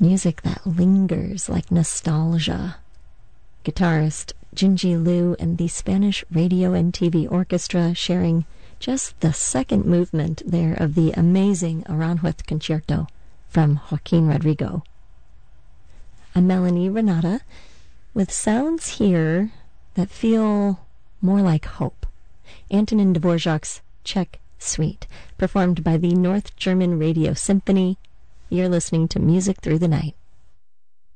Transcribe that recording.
Music that lingers like nostalgia. Guitarist Jinji Liu and the Spanish Radio and TV Orchestra sharing just the second movement there of the amazing Aranjuez Concerto from Joaquin Rodrigo. I'm Melanie Renata with sounds here that feel more like hope. Antonin Dvorak's Czech Suite, performed by the North German Radio Symphony. You're listening to Music Through the Night.